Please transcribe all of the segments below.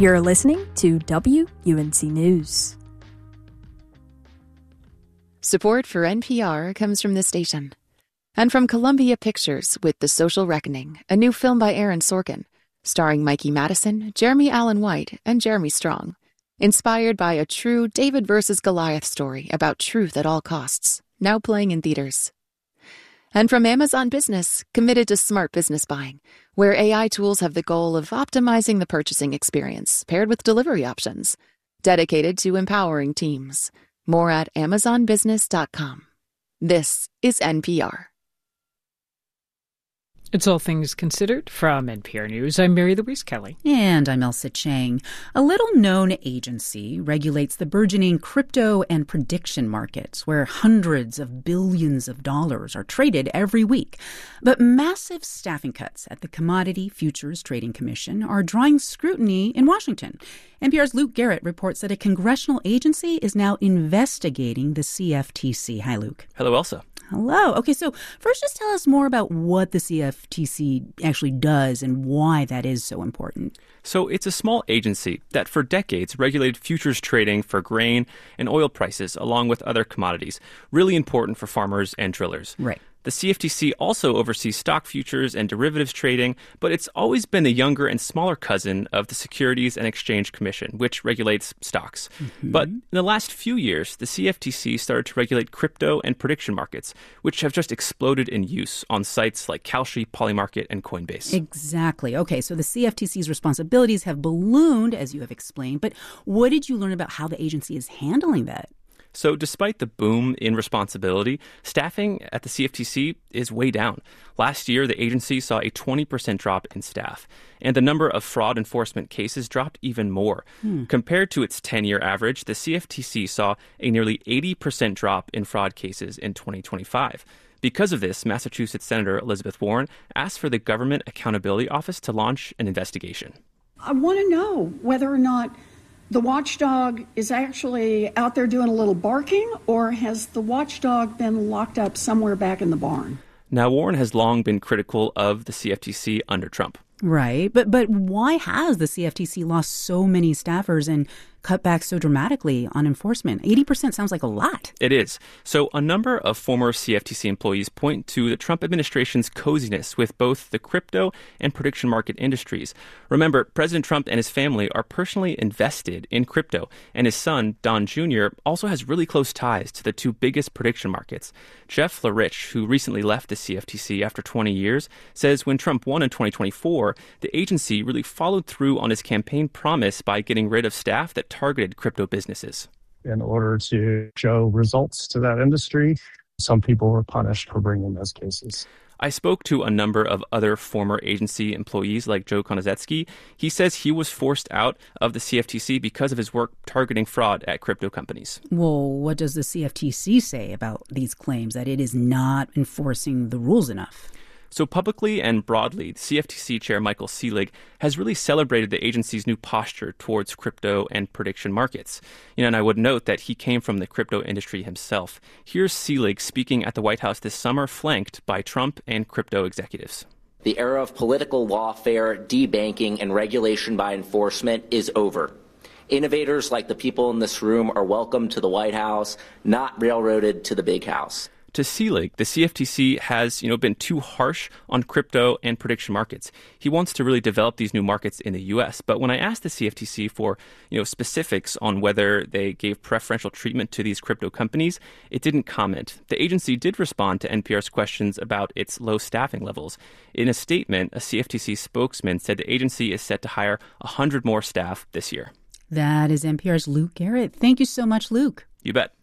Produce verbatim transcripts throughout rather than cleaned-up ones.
You're listening to W U N C News. Support for N P R comes from this station. And from Columbia Pictures with The Social Reckoning, a new film by Aaron Sorkin, starring Mikey Madison, Jeremy Allen White, and Jeremy Strong. Inspired by a true David versus Goliath story about truth at all costs, now playing in theaters. And from Amazon Business, committed to smart business buying, where A I tools have the goal of optimizing the purchasing experience paired with delivery options, dedicated to empowering teams. More at amazon business dot com. This is N P R. It's All Things Considered from N P R News. I'm Mary Louise Kelly. And I'm Elsa Chang. A little-known agency regulates the burgeoning crypto and prediction markets, where hundreds of billions of dollars are traded every week. But massive staffing cuts at the Commodity Futures Trading Commission are drawing scrutiny in Washington. N P R's Luke Garrett reports that a congressional agency is now investigating the C F T C. Hi, Luke. Hello, Elsa. Hello. Okay, so first just tell us more about what the C F T C actually does and why that is so important. So it's a small agency that for decades regulated futures trading for grain and oil prices along with other commodities, really important for farmers and drillers. Right. The C F T C also oversees stock futures and derivatives trading, but it's always been the younger and smaller cousin of the Securities and Exchange Commission, which regulates stocks. Mm-hmm. But in the last few years, the C F T C started to regulate crypto and prediction markets, which have just exploded in use on sites like Kalshi, Polymarket, and Coinbase. Exactly. Okay, so the C F T C's responsibilities have ballooned, as you have explained, but what did you learn about how the agency is handling that? So despite the boom in responsibility, staffing at the C F T C is way down. Last year, the agency saw a twenty percent drop in staff, and the number of fraud enforcement cases dropped even more. Hmm. Compared to its ten-year average, the C F T C saw a nearly eighty percent drop in fraud cases in twenty twenty-five. Because of this, Massachusetts Senator Elizabeth Warren asked for the Government Accountability Office to launch an investigation. I want to know whether or not the watchdog is actually out there doing a little barking, or has the watchdog been locked up somewhere back in the barn? Now, Warren has long been critical of the C F T C under Trump. Right. But but why has the C F T C lost so many staffers and cut back so dramatically on enforcement? eighty percent sounds like a lot. It is. So a number of former C F T C employees point to the Trump administration's coziness with both the crypto and prediction market industries. Remember, President Trump and his family are personally invested in crypto, and his son, Don Junior, also has really close ties to the two biggest prediction markets. Jeff LaRich, who recently left the C F T C after twenty years, says when Trump won in twenty twenty-four, the agency really followed through on his campaign promise by getting rid of staff that targeted crypto businesses. In order to show results to that industry, some people were punished for bringing those cases. I spoke to a number of other former agency employees like Joe Konozetsky. He says he was forced out of the C F T C because of his work targeting fraud at crypto companies. Well, what does the C F T C say about these claims that it is not enforcing the rules enough? So publicly and broadly, C F T C Chair Michael Seelig has really celebrated the agency's new posture towards crypto and prediction markets. You know, and I would note that he came from the crypto industry himself. Here's Seelig speaking at the White House this summer, flanked by Trump and crypto executives. The era of political lawfare, debanking, and regulation by enforcement is over. Innovators like the people in this room are welcome to the White House, not railroaded to the big house. To Seelig, the C F T C has, you know, been too harsh on crypto and prediction markets. He wants to really develop these new markets in the U S. But when I asked the C F T C for, you know, specifics on whether they gave preferential treatment to these crypto companies, it didn't comment. The agency did respond to N P R's questions about its low staffing levels. In a statement, a C F T C spokesman said the agency is set to hire one hundred more staff this year. That is N P R's Luke Garrett. Thank you so much, Luke. You bet.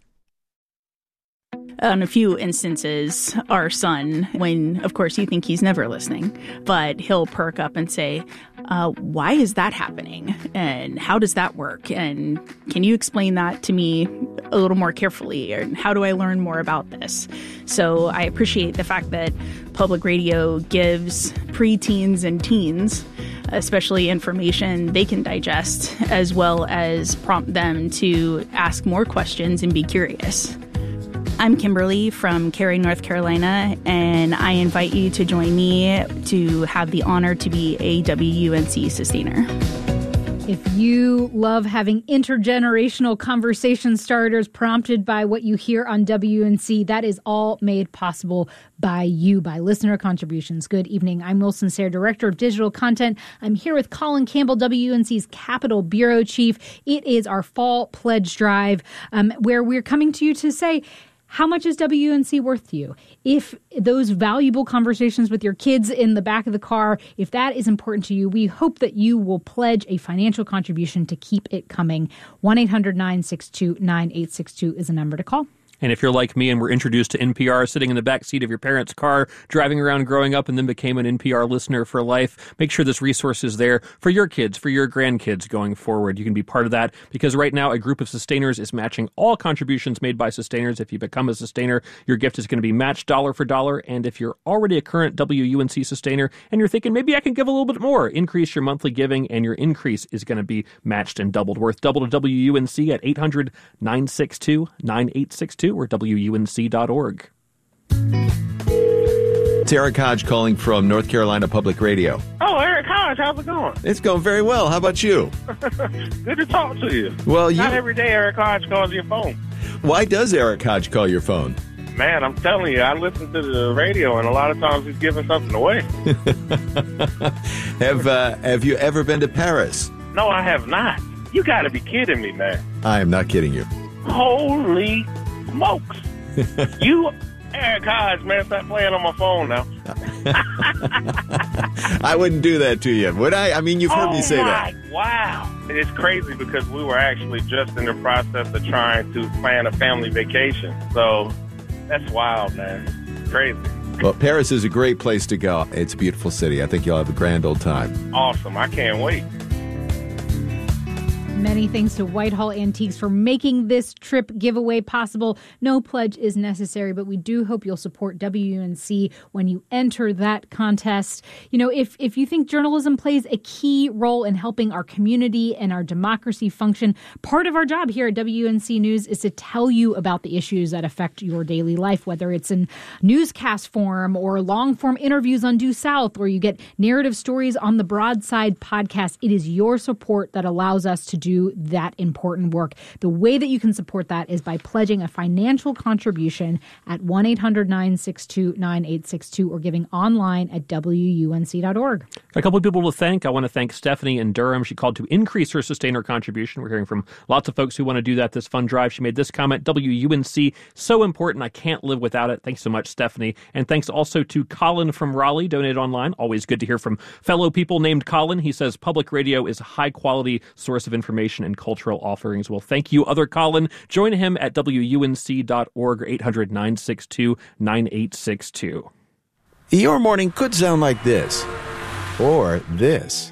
On a few instances, our son, when, of course, you think he's never listening, but he'll perk up and say, uh, why is that happening? And how does that work? And can you explain that to me a little more carefully? Or how do I learn more about this? So I appreciate the fact that public radio gives preteens and teens especially information they can digest, as well as prompt them to ask more questions and be curious. I'm Kimberly from Cary, North Carolina, and I invite you to join me to have the honor to be a W U N C sustainer. If you love having intergenerational conversation starters prompted by what you hear on W U N C, that is all made possible by you, by listener contributions. Good evening. I'm Wilson Sayre, Director of Digital Content. I'm here with Colin Campbell, W U N C's Capital Bureau Chief. It is our fall pledge drive, um, where we're coming to you to say, how much is W U N C worth to you? If those valuable conversations with your kids in the back of the car, if that is important to you, we hope that you will pledge a financial contribution to keep it coming. one eight hundred nine six two nine eight six two is a number to call. And if you're like me and were introduced to N P R sitting in the back seat of your parents' car, driving around growing up, and then became an N P R listener for life, make sure this resource is there for your kids, for your grandkids going forward. You can be part of that because right now a group of sustainers is matching all contributions made by sustainers. If you become a sustainer, your gift is going to be matched dollar for dollar. And if you're already a current W U N C sustainer and you're thinking, maybe I can give a little bit more, increase your monthly giving, and your increase is going to be matched and doubled. Worth double to W U N C at eight hundred nine six two nine eight six two or W U N C dot org. It's Eric Hodge calling from North Carolina Public Radio. Oh, Eric Hodge, how's it going? It's going very well. How about you? Good to talk to you. Well, you... Not every day Eric Hodge calls your phone. Why does Eric Hodge call your phone? Man, I'm telling you, I listen to the radio, and a lot of times he's giving something away. have uh, Have you ever been to Paris? No, I have not. You got to be kidding me, man. I am not kidding you. Holy smokes. You, Eric Hodge, man, stop playing on my phone now. I wouldn't do that to you, would I? I mean, you've heard oh me say my, that. Wow. It's crazy because we were actually just in the process of trying to plan a family vacation. So that's wild, man. Crazy. Well, Paris is a great place to go. It's a beautiful city. I think you'll have a grand old time. Awesome. I can't wait. Many thanks to Whitehall Antiques for making this trip giveaway possible. No pledge is necessary, but we do hope you'll support W U N C when you enter that contest. You know, if, if you think journalism plays a key role in helping our community and our democracy function, part of our job here at W U N C News is to tell you about the issues that affect your daily life, whether it's in newscast form or long-form interviews on Due South, or you get narrative stories on the Broadside podcast. It is your support that allows us to do do that important work. The way that you can support that is by pledging a financial contribution at one eight hundred nine six two nine eight six two or giving online at W U N C dot org. A couple of people to thank. I want to thank Stephanie in Durham. She called to increase her sustainer contribution. We're hearing from lots of folks who want to do that this fund drive. She made this comment, W U N C, so important, I can't live without it. Thanks so much, Stephanie. And thanks also to Colin from Raleigh, donated online. Always good to hear from fellow people named Colin. He says public radio is a high-quality source of information and cultural offerings. Well, thank you, other Colin. Join him at W U N C dot org or eight hundred nine six two nine eight six two. Your morning could sound like this, or this.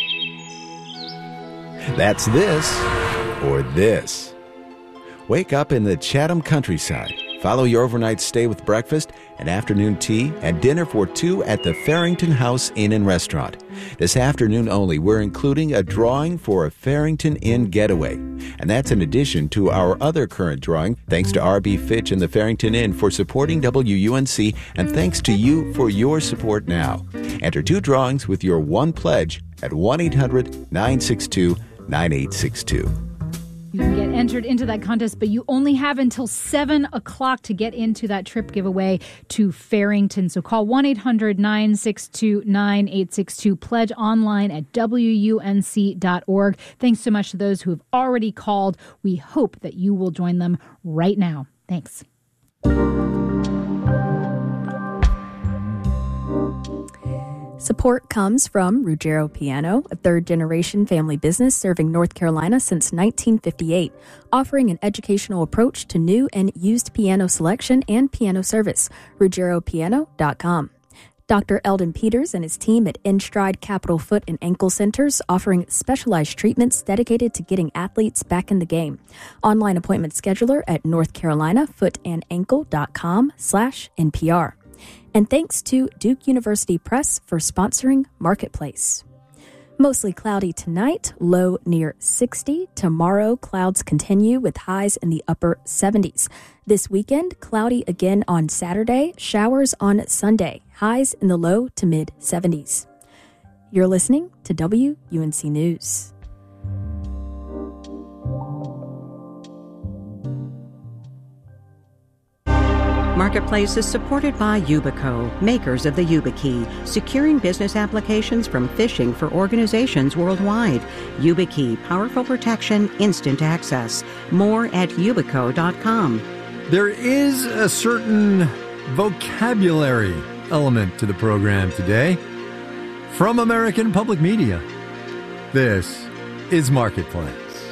That's this, or this. Wake up in the Chatham countryside. Follow your overnight stay with breakfast and afternoon tea and dinner for two at the Farrington House Inn and Restaurant. This afternoon only, we're including a drawing for a Farrington Inn getaway. And that's in addition to our other current drawing, thanks to R B Fitch and the Farrington Inn for supporting W U N C, and thanks to you for your support now. Enter two drawings with your one pledge at one eight hundred nine six two nine eight six two. You can get entered into that contest, but you only have until seven o'clock to get into that trip giveaway to Farrington. So call one eight hundred nine six two nine eight six two. Pledge online at W U N C dot org. Thanks so much to those who have already called. We hope that you will join them right now. Thanks. Support comes from Ruggiero Piano, a third-generation family business serving North Carolina since nineteen fifty-eight, offering an educational approach to new and used piano selection and piano service. Ruggiero Piano dot com. Doctor Eldon Peters and his team at InStride Capital Foot and Ankle Centers offering specialized treatments dedicated to getting athletes back in the game. Online appointment scheduler at North Carolina Foot and Ankle dot com slash N P R. And thanks to Duke University Press for sponsoring Marketplace. Mostly cloudy tonight, low near sixty. Tomorrow, clouds continue with highs in the upper seventies. This weekend, cloudy again on Saturday, showers on Sunday, highs in the low to mid seventies. You're listening to W U N C News. Marketplace is supported by Yubico, makers of the YubiKey, securing business applications from phishing for organizations worldwide. YubiKey, powerful protection, instant access. More at yubico dot com. There is a certain vocabulary element to the program today. From American Public Media, this is Marketplace.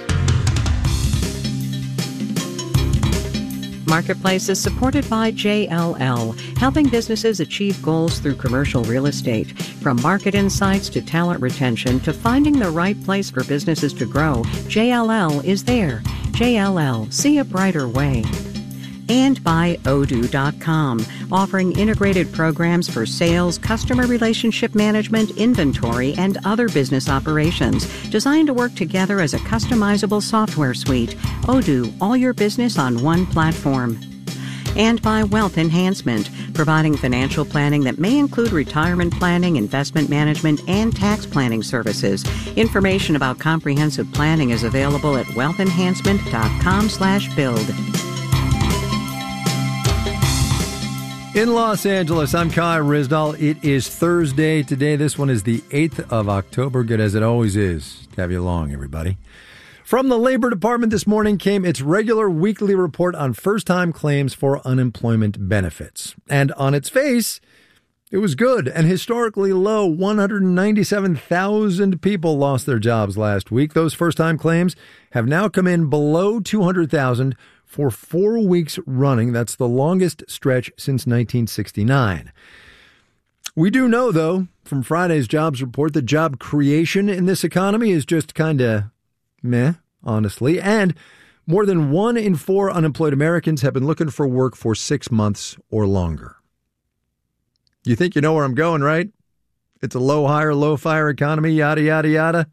Marketplace is supported by J L L, helping businesses achieve goals through commercial real estate. From market insights to talent retention to finding the right place for businesses to grow, J L L is there. J L L, see a brighter way. And by Odoo dot com, offering integrated programs for sales, customer relationship management, inventory, and other business operations, designed to work together as a customizable software suite. Odoo, all your business on one platform. And by Wealth Enhancement, providing financial planning that may include retirement planning, investment management, and tax planning services. Information about comprehensive planning is available at wealth enhancement dot com slash build. In Los Angeles, I'm Kai Ryssdal. It is Thursday today. This one is the eighth of October. Good as it always is to have you along, everybody. From the Labor Department this morning came its regular weekly report on first-time claims for unemployment benefits. And on its face, it was good and historically low. one hundred ninety-seven thousand people lost their jobs last week. Those first-time claims have now come in below two hundred thousand for four weeks running. That's the longest stretch since nineteen sixty-nine. We do know, though, from Friday's jobs report, that job creation in this economy is just kind of meh, honestly. And more than one in four unemployed Americans have been looking for work for six months or longer. You think you know where I'm going, right? It's a low hire, low fire economy, yada, yada, yada.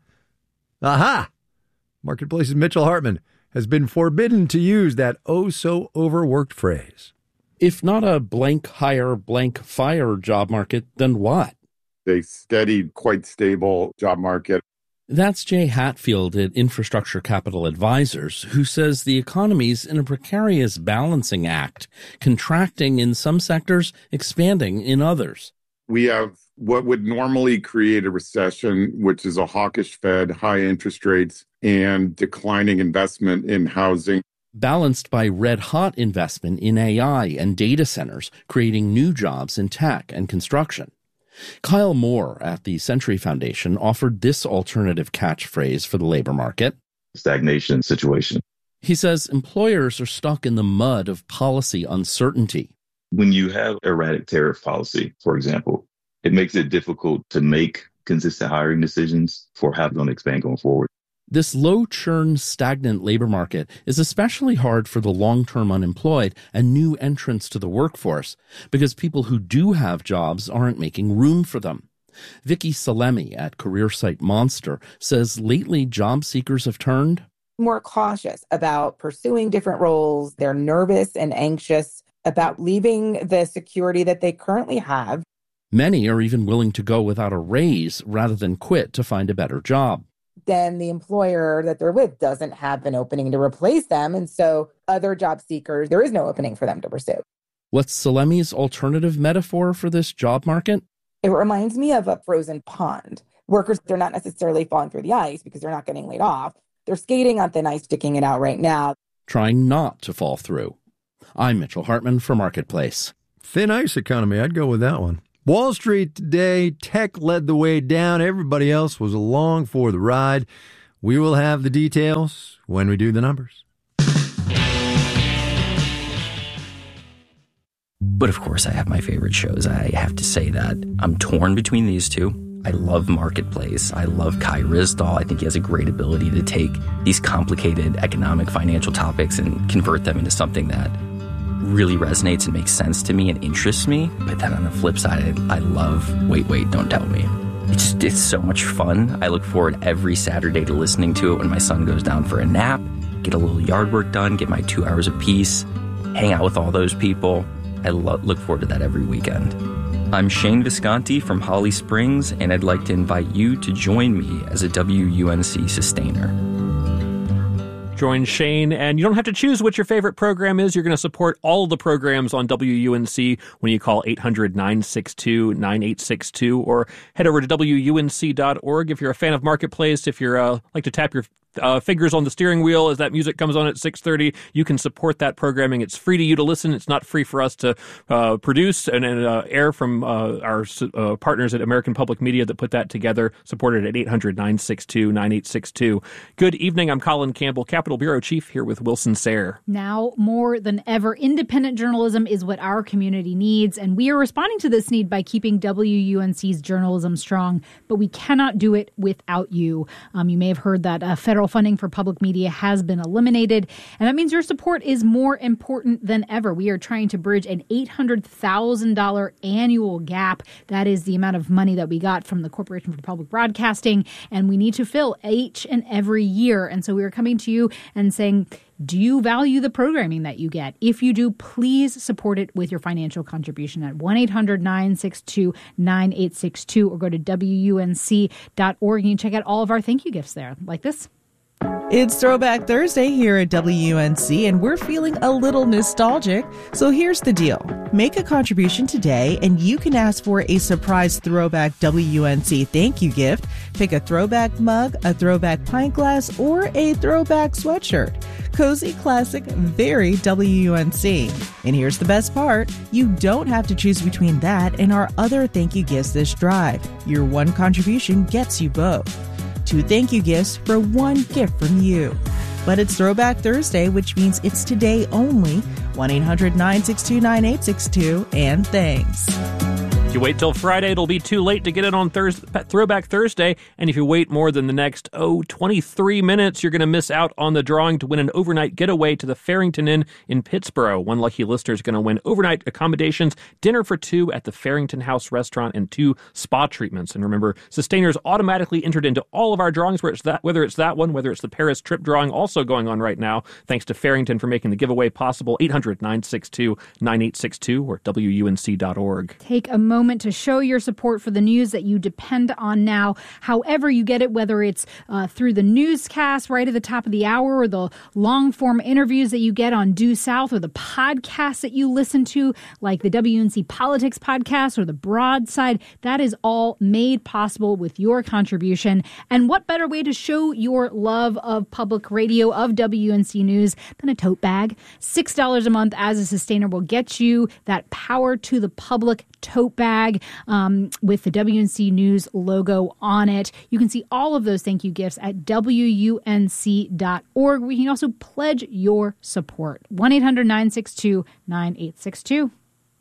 Aha! Marketplace's Mitchell Hartman has been forbidden to use that oh-so-overworked phrase. If not a blank hire, blank fire job market, then what? A steady, quite stable job market. That's Jay Hatfield at Infrastructure Capital Advisors, who says the economy's in a precarious balancing act, contracting in some sectors, expanding in others. We have what would normally create a recession, which is a hawkish Fed, high interest rates, and declining investment in housing. Balanced by red-hot investment in A I and data centers, creating new jobs in tech and construction. Kyle Moore at the Century Foundation offered this alternative catchphrase for the labor market. Stagnation situation. He says employers are stuck in the mud of policy uncertainty. When you have erratic tariff policy, for example, it makes it difficult to make consistent hiring decisions for how it's going to expand going forward. This low-churn, stagnant labor market is especially hard for the long-term unemployed and new entrants to the workforce because people who do have jobs aren't making room for them. Vicky Salemi at career site Monster says lately job seekers have turned more cautious about pursuing different roles. They're nervous and anxious about leaving the security that they currently have. Many are even willing to go without a raise rather than quit to find a better job. Then the employer that they're with doesn't have an opening to replace them. And so other job seekers, there is no opening for them to pursue. What's Salemi's alternative metaphor for this job market? It reminds me of a frozen pond. Workers, they're not necessarily falling through the ice because they're not getting laid off. They're skating on thin ice, sticking it out right now. Trying not to fall through. I'm Mitchell Hartman for Marketplace. Thin ice economy, I'd go with that one. Wall Street today, tech led the way down. Everybody else was along for the ride. We will have the details when we do the numbers. But of course, I have my favorite shows. I have to say that I'm torn between these two. I love Marketplace. I love Kai Ryssdal. I think he has a great ability to take these complicated economic, financial topics and convert them into something that really resonates and makes sense to me and interests me. But then on the flip side, I, I love Wait, Wait, Don't Tell Me. It's just, it's so much fun. I look forward every Saturday to listening to it when my son goes down for a nap, get a little yard work done, get my two hours of peace, hang out with all those people. I lo- look forward to that every weekend. I'm Shane Visconti from Holly Springs, and I'd like to invite you to join me as a W U N C sustainer. join Shane. And you don't have to choose what your favorite program is. You're going to support all the programs on W U N C when you call eight hundred, nine six two, nine eight six two or head over to W U N C dot org if you're a fan of Marketplace. If you're uh, like to tap your Uh, fingers on the steering wheel as that music comes on at six thirty. You can support that programming. It's free to you to listen. It's not free for us to uh, produce and, and uh, air from uh, our uh, partners at American Public Media that put that together. Supported at eight hundred, nine six two, nine eight six two. Good evening. I'm Colin Campbell, Capitol Bureau Chief, here with Wilson Sayre. Now more than ever, independent journalism is what our community needs, and we are responding to this need by keeping W U N C's journalism strong, but we cannot do it without you. Um, you may have heard that uh, federal funding for public media has been eliminated, and that means your support is more important than ever. We are trying to bridge an eight hundred thousand dollars annual gap. That is the amount of money that we got from the Corporation for Public Broadcasting, and we need to fill each and every year. And so we are coming to you and saying, do you value the programming that you get? If you do, please support it with your financial contribution at one eight hundred, nine six two, nine eight six two or go to W U N C dot org. You can check out all of our thank you gifts there, like this. It's Throwback Thursday here at W U N C, and we're feeling a little nostalgic. So here's the deal. Make a contribution today, and you can ask for a surprise Throwback W U N C thank you gift. Pick a throwback mug, a throwback pint glass, or a throwback sweatshirt. Cozy, classic, very W U N C. And here's the best part. You don't have to choose between that and our other thank you gifts this drive. Your one contribution gets you both. Two thank you gifts for one gift from you. But it's Throwback Thursday, which means it's today only. one eight hundred, nine six two, nine eight six two, and thanks. If you wait till Friday, it'll be too late to get it on Thursday, Throwback Thursday. And if you wait more than the next, oh, twenty-three minutes, you're going to miss out on the drawing to win an overnight getaway to the Farrington Inn in Pittsburgh. One lucky listener is going to win overnight accommodations, dinner for two at the Farrington House restaurant, and two spa treatments. And remember, Sustainers automatically entered into all of our drawings, whether it's that, whether it's that one, whether it's the Paris trip drawing also going on right now. Thanks to Farrington for making the giveaway possible. eight hundred, nine six two, nine eight six two or W U N C dot org. Take a moment to show your support for the news that you depend on now, however you get it, whether it's uh, through the newscast right at the top of the hour or the long-form interviews that you get on Due South or the podcasts that you listen to, like the W U N C Politics podcast or the Broadside. That is all made possible with your contribution. And what better way to show your love of public radio, of W U N C News, than a tote bag? six dollars a month as a sustainer will get you that Power to the Public tote bag um, with the W U N C News logo on it. You can see all of those thank you gifts at W U N C dot org. We can also pledge your support. one eight hundred, nine six two, nine eight six two.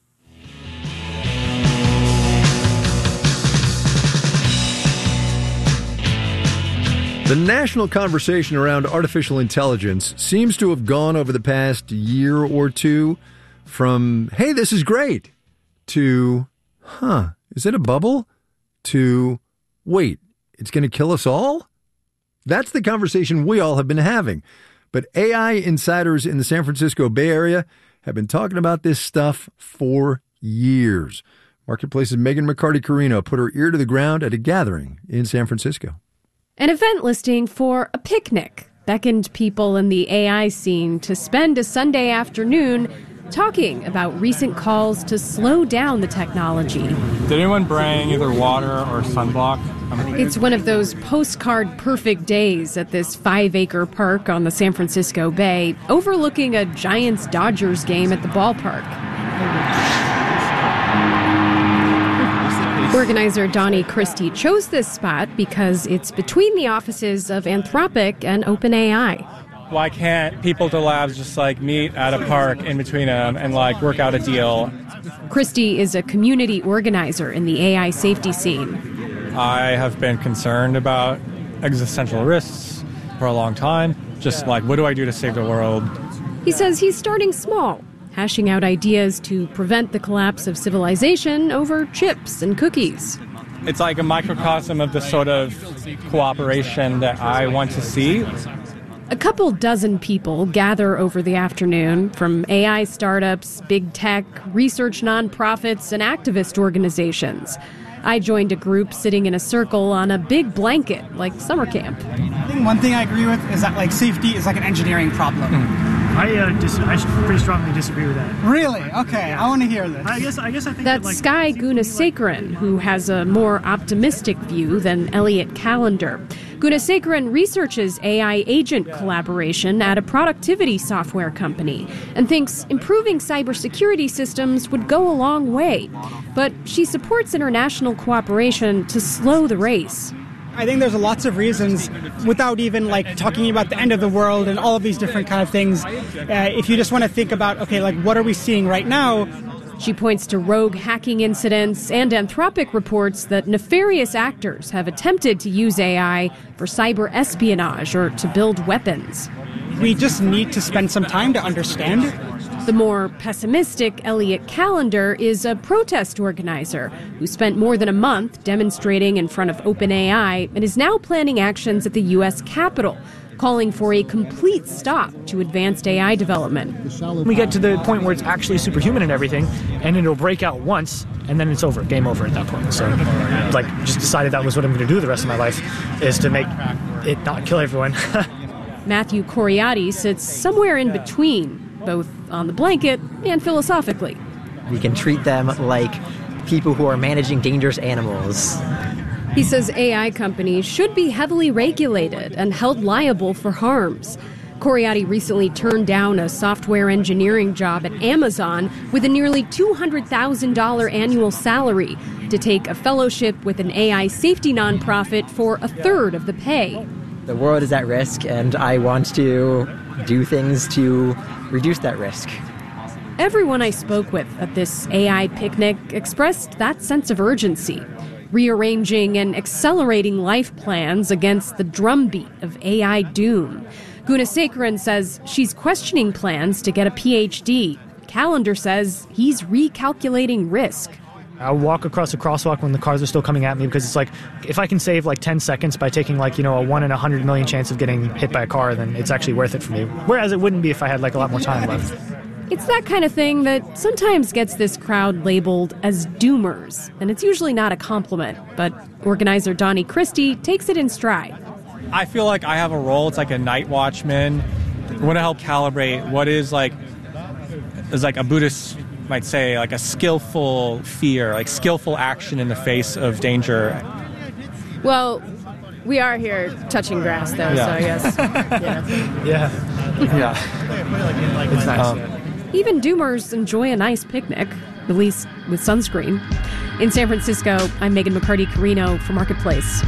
The national conversation around artificial intelligence seems to have gone over the past year or two from, hey, this is great, to, huh, is it a bubble? To, wait, it's going to kill us all? That's the conversation we all have been having. But A I insiders in the San Francisco Bay Area have been talking about this stuff for years. Marketplace's Megan McCarty-Carino put her ear to the ground at a gathering in San Francisco. An event listing for a picnic beckoned people in the A I scene to spend a Sunday afternoon talking about recent calls to slow down the technology. Did anyone bring either water or sunblock? It's one of those postcard perfect days at this five-acre park on the San Francisco Bay, overlooking a Giants-Dodgers game at the ballpark. Organizer Donnie Christie chose this spot because it's between the offices of Anthropic and OpenAI. Why can't people to labs just like meet at a park in between them and like work out a deal? Christie is a community organizer in the A I safety scene. I have been concerned about existential risks for a long time. Just like, what do I do to save the world? He says he's starting small, hashing out ideas to prevent the collapse of civilization over chips and cookies. It's like a microcosm of the sort of cooperation that I want to see. A couple dozen people gather over the afternoon from A I startups, big tech, research nonprofits, and activist organizations. I joined a group sitting in a circle on a big blanket, like summer camp. I think one thing I agree with is that like safety is like an engineering problem. I uh, dis- I pretty strongly disagree with that. Really? Okay, yeah. I want to hear this. I guess I guess I think that's that, like, Sky Gunasekaran, who has a more optimistic view than Elliot Callender. Gunasekaran researches A I agent collaboration at a productivity software company and thinks improving cybersecurity systems would go a long way. But she supports international cooperation to slow the race. I think there's lots of reasons, without even like talking about the end of the world and all of these different kind of things. Uh, if you just want to think about, okay, like what are we seeing right now? She points to rogue hacking incidents and Anthropic reports that nefarious actors have attempted to use A I for cyber espionage or to build weapons. We just need to spend some time to understand it. The more pessimistic Elliot Callender is a protest organizer who spent more than a month demonstrating in front of OpenAI and is now planning actions at the U S Capitol, calling for a complete stop to advanced A I development. We get to the point where it's actually superhuman and everything, and it'll break out once, and then it's over, game over at that point. So, like, just decided that was what I'm going to do the rest of my life, is to make it not kill everyone. Matthew Coriati sits somewhere in between, both on the blanket and philosophically. We can treat them like people who are managing dangerous animals. He says A I companies should be heavily regulated and held liable for harms. Coriati recently turned down a software engineering job at Amazon with a nearly two hundred thousand dollars annual salary to take a fellowship with an A I safety nonprofit for a third of the pay. The world is at risk, and I want to do things to reduce that risk. Everyone I spoke with at this A I picnic expressed that sense of urgency, rearranging and accelerating life plans against the drumbeat of A I doom. Gunasekaran says she's questioning plans to get a P H D. Callender says he's recalculating risk. I'll walk across a crosswalk when the cars are still coming at me because it's like, if I can save like ten seconds by taking like, you know, a one in a hundred million chance of getting hit by a car, then it's actually worth it for me. Whereas it wouldn't be if I had like a lot more time left. It's that kind of thing that sometimes gets this crowd labeled as doomers, and it's usually not a compliment, but organizer Donnie Christie takes it in stride. I feel like I have a role. It's like a night watchman. I want to help calibrate what is like, is like a Buddhist might say, like a skillful fear, like skillful action in the face of danger. Well, we are here touching grass, though, yeah. so I guess. Yeah. Yeah. Yeah. It's nice. Um, Even doomers enjoy a nice picnic, at least with sunscreen. In San Francisco, I'm Megan McCarty-Carino for Marketplace.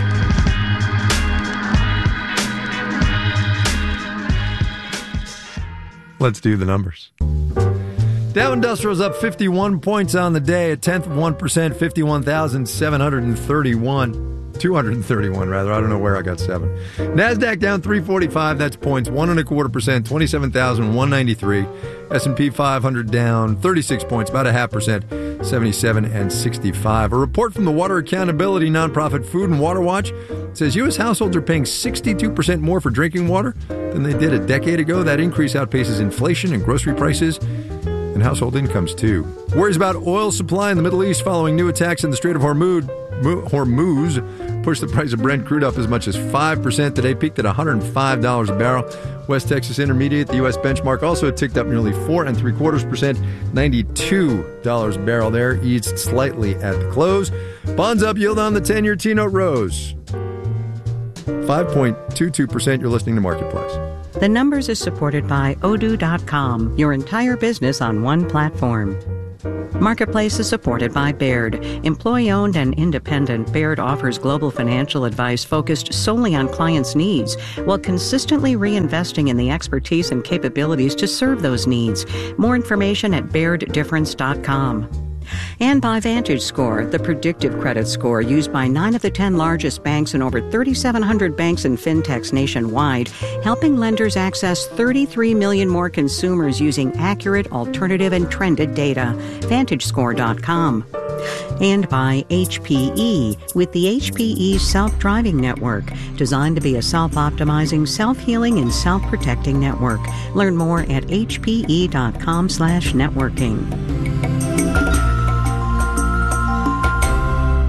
Let's do the numbers. Dow Industrial's up fifty-one points on the day, a tenth of one percent, fifty-one thousand seven hundred thirty-one. two hundred thirty-one, rather. I don't know where I got seven. NASDAQ down three forty-five. That's points, one and a quarter percent, twenty-seven thousand one hundred ninety-three. S and P five hundred down thirty-six points, about a half percent, seventy-seven and sixty-five. A report from the water accountability nonprofit Food and Water Watch says U S households are paying sixty-two percent more for drinking water than they did a decade ago. That increase outpaces inflation and grocery prices and household incomes, too. Worries about oil supply in the Middle East following new attacks in the Strait of Hormuz, Hormuz pushed the price of Brent crude up as much as five percent today, peaked at one hundred five dollars a barrel. West Texas Intermediate, the U S benchmark, also ticked up nearly four and three quarters percent, ninety-two dollars a barrel there, eased slightly at the close. Bonds up, yield on the ten-year T-note rose five point two two percent. You're listening to Marketplace. The Numbers is supported by Odoo dot com, your entire business on one platform. Marketplace is supported by Baird. Employee-owned and independent, Baird offers global financial advice focused solely on clients' needs, while consistently reinvesting in the expertise and capabilities to serve those needs. More information at baird difference dot com. And by VantageScore, the predictive credit score used by nine of the ten largest banks and over thirty-seven hundred banks and fintechs nationwide, helping lenders access thirty-three million more consumers using accurate, alternative, and trended data. Vantage Score dot com. And by H P E, with the H P E Self-Driving Network, designed to be a self-optimizing, self-healing, and self-protecting network. Learn more at H P E dot com slash networking.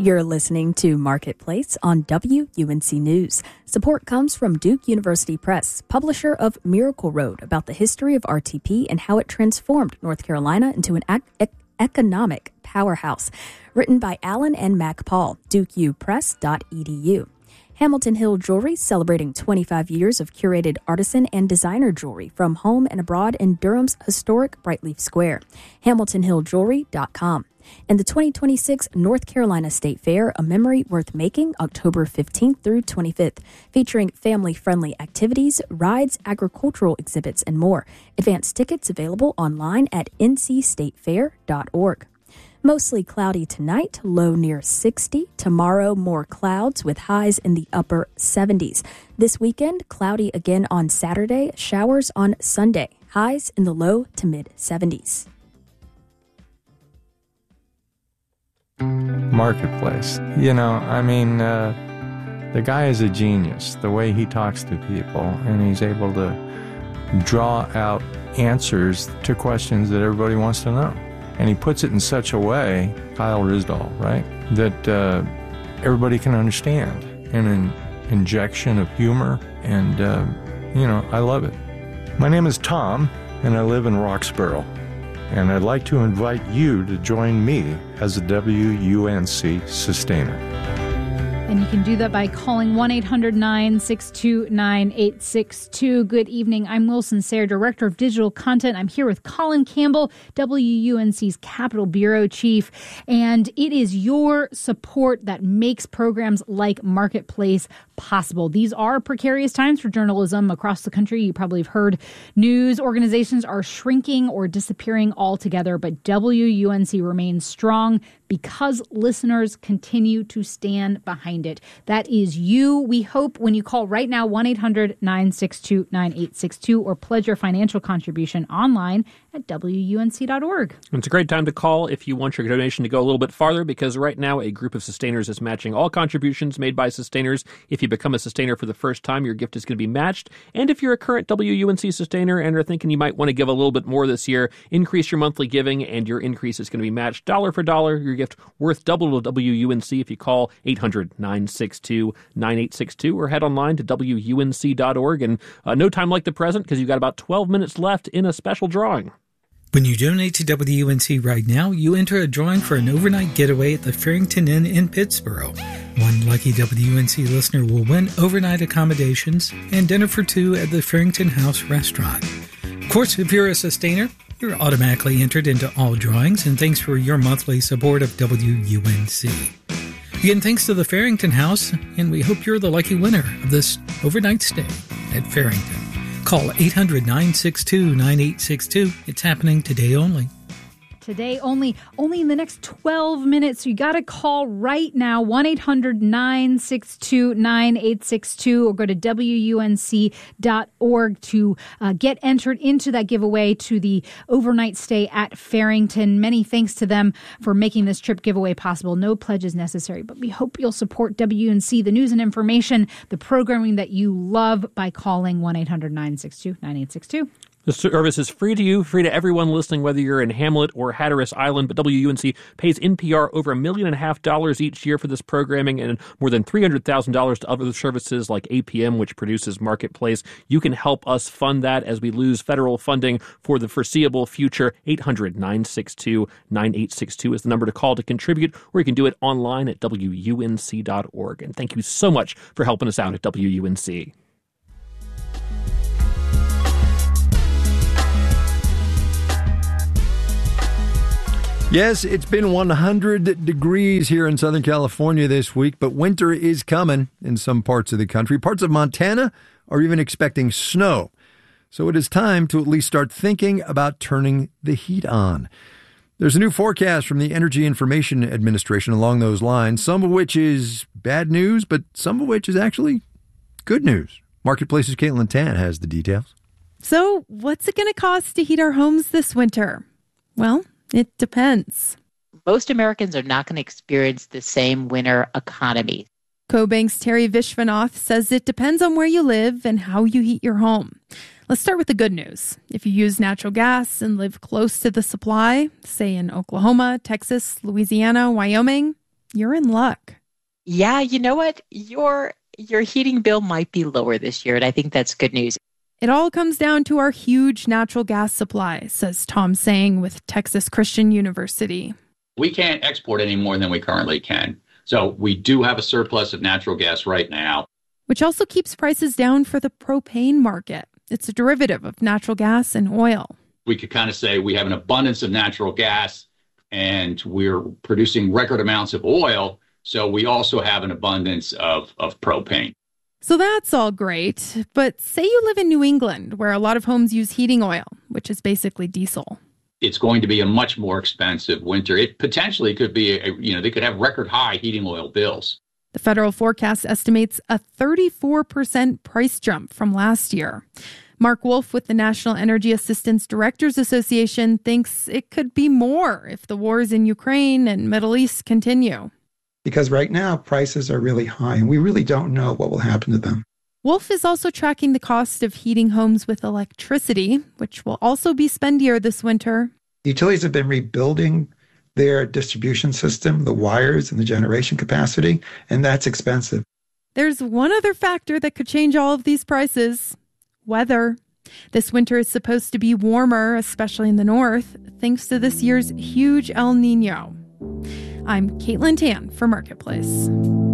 You're listening to Marketplace on W U N C News. Support comes from Duke University Press, publisher of Miracle Road, about the history of R T P and how it transformed North Carolina into an ec- economic powerhouse. Written by Alan and Mac Paul, duke u press dot e d u. Hamilton Hill Jewelry, celebrating twenty-five years of curated artisan and designer jewelry from home and abroad in Durham's historic Brightleaf Square. hamilton hill jewelry dot com. And the twenty twenty-six North Carolina State Fair, a memory worth making, October fifteenth through twenty-fifth, featuring family-friendly activities, rides, agricultural exhibits, and more. Advance tickets available online at n c state fair dot org. Mostly cloudy tonight, low near sixty. Tomorrow, more clouds with highs in the upper seventies. This weekend, cloudy again on Saturday, showers on Sunday, highs in the low to mid seventies. Marketplace. You know, I mean, uh, the guy is a genius, the way he talks to people, and he's able to draw out answers to questions that everybody wants to know. And he puts it in such a way, Kyle Risdall, right, that uh, everybody can understand. And an injection of humor, and, uh, you know, I love it. My name is Tom, and I live in Roxborough. And I'd like to invite you to join me as a W U N C sustainer. And you can do that by calling one eight hundred nine six two nine eight six two. Good evening. I'm Wilson Sayre, Director of Digital Content. I'm here with Colin Campbell, W U N C's Capitol Bureau Chief. And it is your support that makes programs like Marketplace possible. These are precarious times for journalism across the country. You probably have heard news organizations are shrinking or disappearing altogether, but W U N C remains strong because listeners continue to stand behind it. That is you. We hope when you call right now, one eight hundred nine six two nine eight six two, or pledge your financial contribution online at w u n c dot org. It's a great time to call if you want your donation to go a little bit farther, because right now a group of sustainers is matching all contributions made by sustainers. If you become a sustainer for the first time, your gift is going to be matched. And if you're a current W U N C sustainer and are thinking you might want to give a little bit more this year, increase your monthly giving, and your increase is going to be matched dollar for dollar. Your gift worth double to W U N C if you call eight hundred nine six two nine eight six two or head online to w u n c dot org. And uh, no time like the present, because you've got about twelve minutes left in a special drawing. When you donate to W U N C right now, you enter a drawing for an overnight getaway at the Farrington Inn in Pittsboro. One lucky W U N C listener will win overnight accommodations and dinner for two at the Farrington House restaurant. Of course, if you're a sustainer, you're automatically entered into all drawings, and thanks for your monthly support of W U N C. Again, thanks to the Farrington House, and we hope you're the lucky winner of this overnight stay at Farrington. Call eight hundred nine six two nine eight six two. It's happening today only. Today only, only in the next twelve minutes. So you got to call right now, one eight hundred nine six two nine eight six two, or go to w u n c dot org to uh, get entered into that giveaway to the overnight stay at Farrington. Many thanks to them for making this trip giveaway possible. No pledge is necessary, but we hope you'll support W U N C, the news and information, the programming that you love, by calling one eight hundred nine six two nine eight six two. The service is free to you, free to everyone listening, whether you're in Hamlet or Hatteras Island. But W U N C pays N P R over a million and a half dollars each year for this programming, and more than three hundred thousand dollars to other services like A P M, which produces Marketplace. You can help us fund that as we lose federal funding for the foreseeable future. eight hundred nine six two nine eight six two is the number to call to contribute, or you can do it online at w u n c dot org. And thank you so much for helping us out at W U N C. Yes, it's been one hundred degrees here in Southern California this week, but winter is coming in some parts of the country. Parts of Montana are even expecting snow. So it is time to at least start thinking about turning the heat on. There's a new forecast from the Energy Information Administration along those lines, some of which is bad news, but some of which is actually good news. Marketplace's Caitlin Tan has the details. So what's it going to cost to heat our homes this winter? Well, it depends. Most Americans are not going to experience the same winter economy. CoBank's Terry Vishwanath says it depends on where you live and how you heat your home. Let's start with the good news. If you use natural gas and live close to the supply, say in Oklahoma, Texas, Louisiana, Wyoming, you're in luck. Yeah, you know what? Your your heating bill might be lower this year, and I think that's good news. It all comes down to our huge natural gas supply, says Tom Sang with Texas Christian University. We can't export any more than we currently can. So we do have a surplus of natural gas right now. Which also keeps prices down for the propane market. It's a derivative of natural gas and oil. We could kind of say we have an abundance of natural gas and we're producing record amounts of oil. So we also have an abundance of, of propane. So that's all great. But say you live in New England, where a lot of homes use heating oil, which is basically diesel. It's going to be a much more expensive winter. It potentially could be, a, you know, they could have record high heating oil bills. The federal forecast estimates a thirty-four percent price jump from last year. Mark Wolf with the National Energy Assistance Directors Association thinks it could be more if the wars in Ukraine and Middle East continue. Because right now prices are really high and we really don't know what will happen to them. Wolf is also tracking the cost of heating homes with electricity, which will also be spendier this winter. Utilities have been rebuilding their distribution system, the wires and the generation capacity, and that's expensive. There's one other factor that could change all of these prices: weather. This winter is supposed to be warmer, especially in the north, thanks to this year's huge El Nino. I'm Caitlin Tan for Marketplace.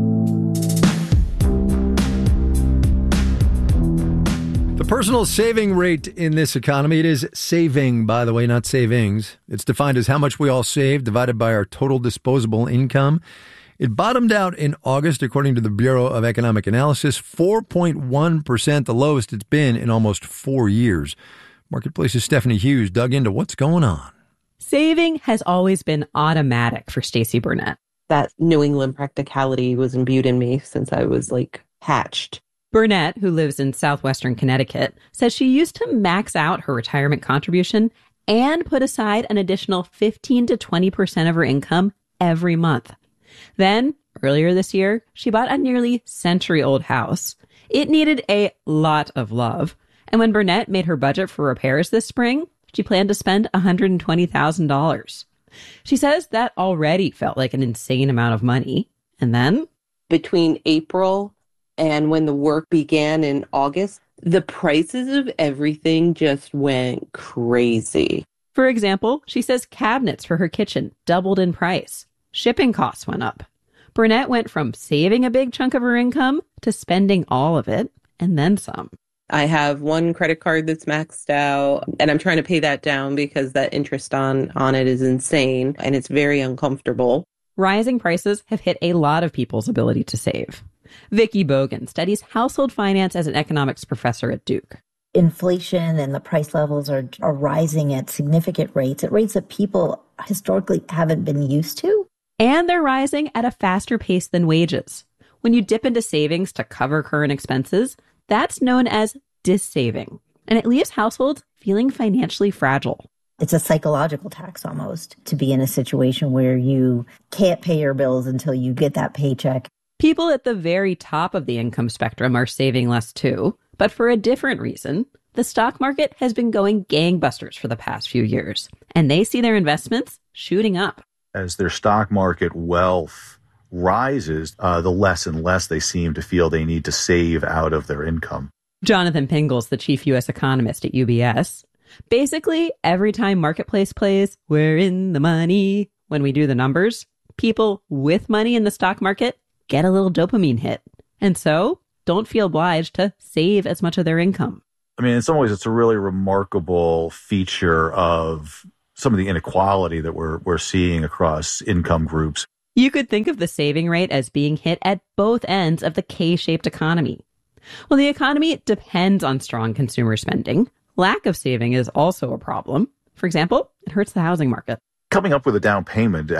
The personal saving rate in this economy, it is saving, by the way, not savings. It's defined as how much we all save divided by our total disposable income. It bottomed out in August, according to the Bureau of Economic Analysis, four point one percent, the lowest it's been in almost four years. Marketplace's Stephanie Hughes dug into what's going on. Saving has always been automatic for Stacey Burnett. That New England practicality was imbued in me since I was, like, hatched. Burnett, who lives in southwestern Connecticut, says she used to max out her retirement contribution and put aside an additional fifteen to twenty percent of her income every month. Then, earlier this year, she bought a nearly century-old house. It needed a lot of love. And when Burnett made her budget for repairs this spring, she planned to spend one hundred twenty thousand dollars. She says that already felt like an insane amount of money. And then, between April and when the work began in August, the prices of everything just went crazy. For example, she says cabinets for her kitchen doubled in price. Shipping costs went up. Burnett went from saving a big chunk of her income to spending all of it, and then some. I have one credit card that's maxed out, and I'm trying to pay that down because that interest on, on it is insane, and it's very uncomfortable. Rising prices have hit a lot of people's ability to save. Vicki Bogan studies household finance as an economics professor at Duke. Inflation and the price levels are, are rising at significant rates, at rates that people historically haven't been used to. And they're rising at a faster pace than wages. When you dip into savings to cover current expenses, that's known as dissaving, and it leaves households feeling financially fragile. It's a psychological tax almost to be in a situation where you can't pay your bills until you get that paycheck. People at the very top of the income spectrum are saving less too, but for a different reason. The stock market has been going gangbusters for the past few years, and they see their investments shooting up. As their stock market wealth rises, uh, the less and less they seem to feel they need to save out of their income. Jonathan Pingle's the chief U S economist at U B S. Basically, every time Marketplace plays, we're in the money. When we do the numbers, people with money in the stock market get a little dopamine hit. And so don't feel obliged to save as much of their income. I mean, in some ways, it's a really remarkable feature of some of the inequality that we're we're seeing across income groups. You could think of the saving rate as being hit at both ends of the K-shaped economy. Well, the economy depends on strong consumer spending. Lack of saving is also a problem. For example, it hurts the housing market. Coming up with a down payment